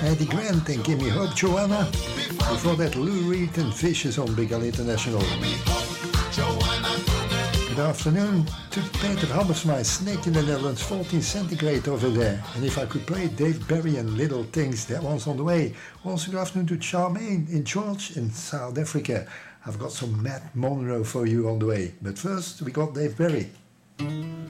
Eddie Grant and Gimme Hope, Joanna. Before that, Lou Reed and Fishes on Big Al International. Good afternoon to Peter Hammersma, Snake in the Netherlands, 14 centigrade over there. And if I could play Dave Berry and Little Things, that one's on the way. Also good afternoon to Charmaine in George in South Africa. I've got some Matt Monro for you on the way. But first, we got Dave Berry.